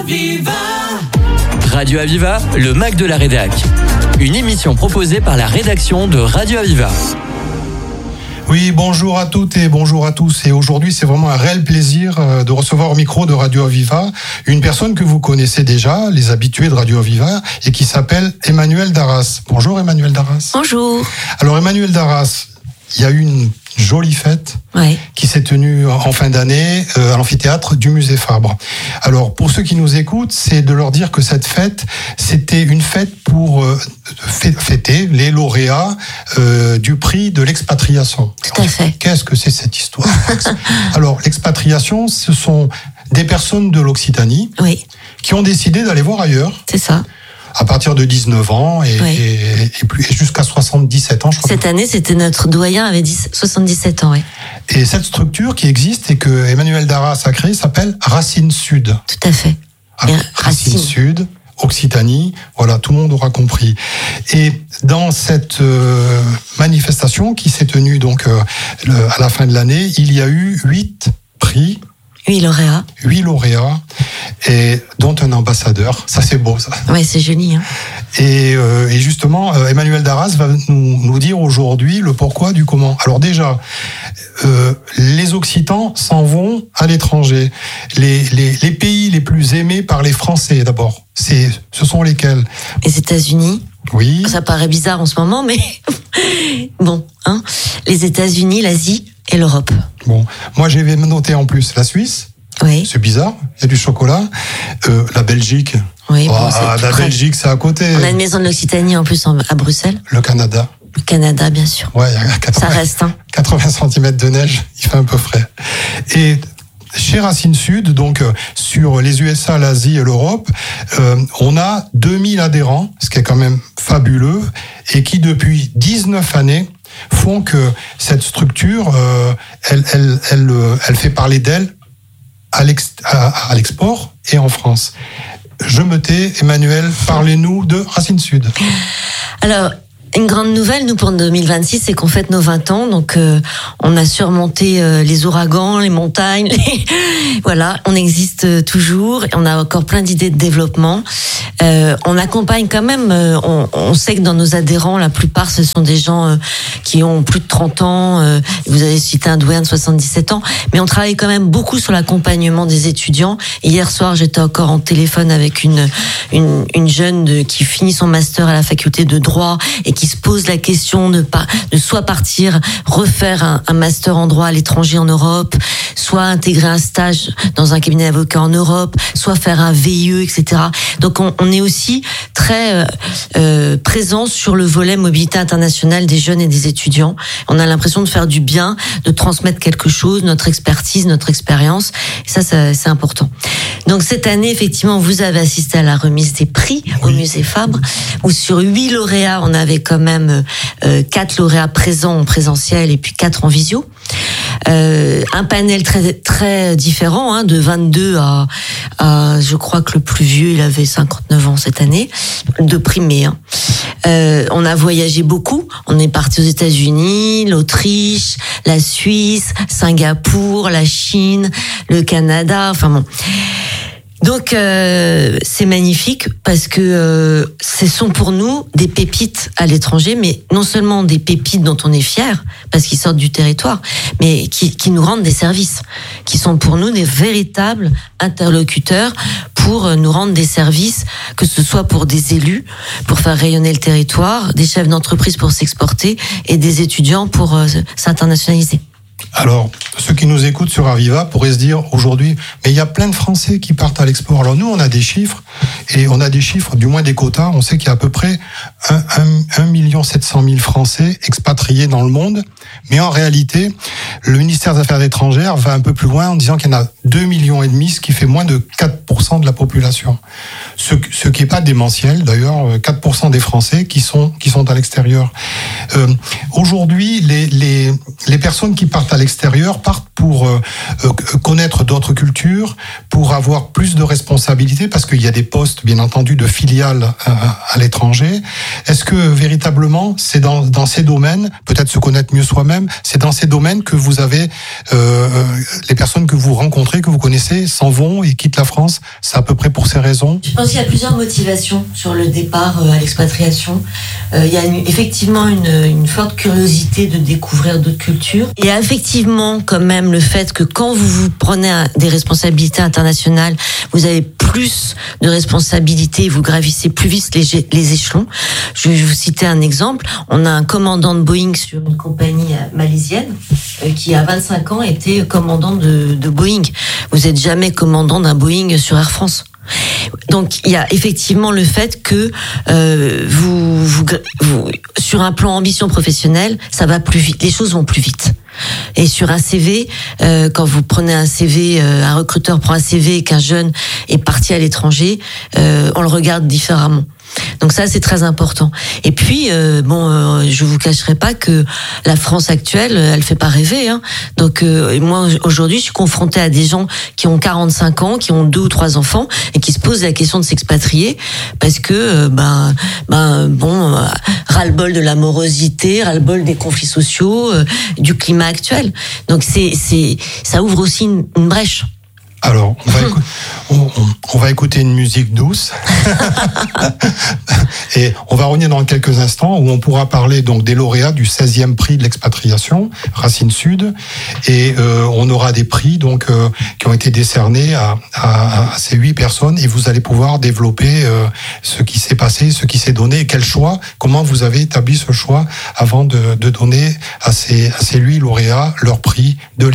Aviva. Radio Aviva, le Mac de la Rédac. Une émission proposée par la rédaction de Radio Aviva. Oui, bonjour à toutes et bonjour à tous. Et aujourd'hui, c'est vraiment un réel plaisir de recevoir au micro de Radio Aviva une personne que vous connaissez déjà, les habitués de Radio Aviva, et qui s'appelle Emmanuelle Darras. Bonjour Emmanuelle Darras. Bonjour. Alors Emmanuelle Darras, il y a eu une jolie fête qui s'est tenue en fin d'année à l'amphithéâtre du musée Fabre. Alors pour ceux qui nous écoutent, c'est de leur dire que cette fête, c'était une fête pour fêter les lauréats du prix de l'expatriation. Tout à fait. Qu'est-ce que c'est cette histoire? Alors l'expatriation, ce sont des personnes de l'Occitanie qui ont décidé d'aller voir ailleurs. C'est ça. À partir de 19 ans et jusqu'à 77 ans, je crois. Cette année, c'était notre doyen, avait 77 ans, Et cette structure qui existe et que Emmanuelle Darras a créée s'appelle Racine Sud. Tout à fait. Racine Sud, Occitanie, voilà, tout le monde aura compris. Et dans cette manifestation qui s'est tenue donc à la fin de l'année, il y a eu 8 prix. 8 lauréats. 8 lauréats, et dont un ambassadeur. Ça, c'est beau, ça. Ouais, c'est joli. Hein. Et justement, Emmanuelle Darras va nous dire aujourd'hui le pourquoi du comment. Alors déjà, les Occitans s'en vont à l'étranger. Les pays les plus aimés par les Français, d'abord, ce sont lesquels? Les États-Unis. Oui. Ça paraît bizarre en ce moment, mais bon, hein. Les États-Unis, l'Asie et l'Europe. Bon, moi j'ai noté en plus la Suisse. Oui. C'est bizarre, il y a du chocolat. La Belgique. Oui, bon, la Belgique, c'est à côté. On a une maison de l'Occitanie en plus à Bruxelles. Le Canada. Le Canada, bien sûr. Ouais, il y a 80, ça reste. Hein. 80 cm de neige, il fait un peu frais. Et chez Racine Sud, donc sur les USA, l'Asie et l'Europe, on a 2000 adhérents, ce qui est quand même fabuleux, et qui depuis 19 années font que cette structure, elle fait parler d'elle à l'export et en France. Je me tais, Emmanuelle, parlez-nous de Racine Sud. Alors, une grande nouvelle, nous, pour 2026, c'est qu'on fête nos 20 ans. Donc, on a surmonté les ouragans, les montagnes. Voilà, on existe toujours. Et on a encore plein d'idées de développement. On accompagne quand même, on sait que dans nos adhérents, la plupart, ce sont des gens qui ont plus de 30 ans. Vous avez cité un doyen de 77 ans. Mais on travaille quand même beaucoup sur l'accompagnement des étudiants. Hier soir, j'étais encore en téléphone avec une jeune qui finit son master à la faculté de droit et qui se pose la question de soit partir, refaire un master en droit à l'étranger en Europe, soit intégrer un stage dans un cabinet d'avocat en Europe, soit faire un VIE, etc. Donc on est aussi très présent sur le volet mobilité internationale des jeunes et des étudiants. On a l'impression de faire du bien, de transmettre quelque chose, notre expertise, notre expérience. Et ça, c'est important. Donc cette année, effectivement, vous avez assisté à la remise des prix au musée Fabre, où sur 8 lauréats, on avait quand même 4 lauréats présents en présentiel et puis 4 en visio. Un panel très très différent, hein, de 22 à je crois que le plus vieux, il avait 59 ans cette année, de primé. Hein. On a voyagé beaucoup. On est parti aux États-Unis, l'Autriche, la Suisse, Singapour, la Chine, le Canada. Enfin bon. Donc c'est magnifique parce que ce sont pour nous des pépites à l'étranger, mais non seulement des pépites dont on est fier parce qu'ils sortent du territoire, mais qui nous rendent des services, qui sont pour nous des véritables interlocuteurs pour nous rendre des services, que ce soit pour des élus, pour faire rayonner le territoire, des chefs d'entreprise pour s'exporter et des étudiants pour s'internationaliser. Alors, ceux qui nous écoutent sur Aviva pourraient se dire aujourd'hui, mais il y a plein de Français qui partent à l'export. Alors nous, on a des chiffres, et on a des chiffres, du moins des quotas. On sait qu'il y a à peu près 1 700 000 Français expatriés dans le monde. Mais en réalité, le ministère des Affaires étrangères va un peu plus loin en disant qu'il y en a 2,5 millions, ce qui fait moins de 4% de la population. Ce qui n'est pas démentiel, d'ailleurs, 4% des Français qui sont à l'extérieur. Aujourd'hui, les personnes qui partent partent à l'extérieur, partent pour connaître d'autres cultures, pour avoir plus de responsabilités, parce qu'il y a des postes, bien entendu, de filiales à l'étranger. Est-ce que véritablement, c'est dans ces domaines, peut-être se connaître mieux soi-même, c'est dans ces domaines que vous avez les personnes que vous rencontrez, que vous connaissez, s'en vont et quittent la France? C'est à peu près pour ces raisons? Je pense qu'il y a plusieurs motivations sur le départ à l'expatriation. Il y a effectivement une forte curiosité de découvrir d'autres cultures. Il y a effectivement quand même le fait que quand vous prenez des responsabilités internationales, vous avez plus de responsabilités, vous gravissez plus vite les échelons. Je vais vous citer un exemple. On a un commandant de Boeing sur une compagnie malaisienne qui, à 25 ans, était commandant de Boeing. Vous n'êtes jamais commandant d'un Boeing sur Air France. Donc il y a effectivement le fait que vous sur un plan ambition professionnelle, ça va plus vite, les choses vont plus vite. Et sur un CV, quand vous prenez un CV, un recruteur prend un CV et qu'un jeune est parti à l'étranger, on le regarde différemment. Donc ça, c'est très important. Et puis, je vous cacherai pas que la France actuelle, elle fait pas rêver. Hein. Donc moi, aujourd'hui, je suis confrontée à des gens qui ont 45 ans, qui ont 2 ou 3 enfants et qui se posent la question de s'expatrier parce que, ras-le-bol de la morosité, ras-le-bol des conflits sociaux, du climat actuel. Donc ça ouvre aussi une brèche. Alors, on va écouter une musique douce et on va revenir dans quelques instants où on pourra parler donc des lauréats du 16e prix de l'expatriation, Racine Sud, et on aura des prix donc qui ont été décernés à ces 8 personnes et vous allez pouvoir développer ce qui s'est passé, ce qui s'est donné, et quel choix, comment vous avez établi ce choix avant de donner à ces 8 lauréats leur prix de